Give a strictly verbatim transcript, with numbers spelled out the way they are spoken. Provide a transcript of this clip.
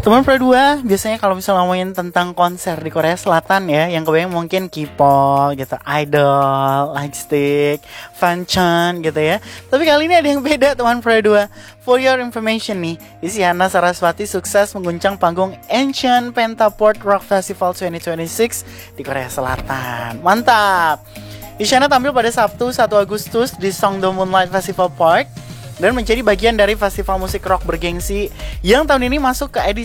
Teman Pro dua, biasanya kalau misalnya ngomongin tentang konser di Korea Selatan ya, yang kebayang mungkin K-pop gitu, Idol, Lightstick, Fanchan gitu ya. Tapi kali ini ada yang beda teman Pro dua. For your information nih, Isyana Saraswati sukses mengguncang panggung Ancient Pentaport Rock Festival dua ribu dua puluh enam di Korea Selatan. Mantap! Isyana tampil pada Sabtu satu Agustus di Songdo Moonlight Festival Park dan menjadi bagian dari festival musik rock bergengsi yang tahun ini masuk ke edisi